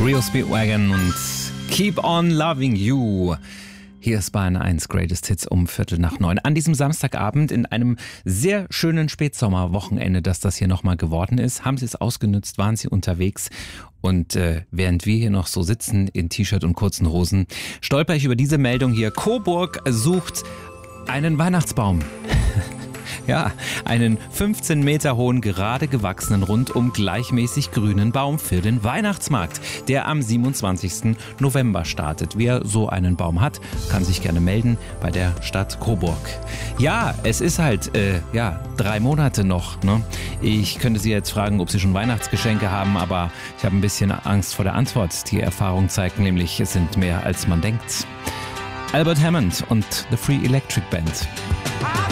Real Speedwagon und Keep on Loving You. Hier ist Bayern 1 Greatest Hits um 8:45 an diesem Samstagabend in einem sehr schönen Spätsommerwochenende, dass das hier nochmal geworden ist. Haben Sie es ausgenutzt, waren Sie unterwegs? Und während wir hier noch so sitzen in T-Shirt und kurzen Hosen, stolper ich über diese Meldung hier. Coburg sucht einen Weihnachtsbaum. Ja, einen 15 Meter hohen, gerade gewachsenen, rundum gleichmäßig grünen Baum für den Weihnachtsmarkt, der am 27. November startet. Wer so einen Baum hat, kann sich gerne melden bei der Stadt Coburg. Ja, es ist halt, 3 Monate noch, ne? Ich könnte Sie jetzt fragen, ob Sie schon Weihnachtsgeschenke haben, aber ich habe ein bisschen Angst vor der Antwort. Die Erfahrung zeigt nämlich, es sind mehr als man denkt. Albert Hammond und The Free Electric Band.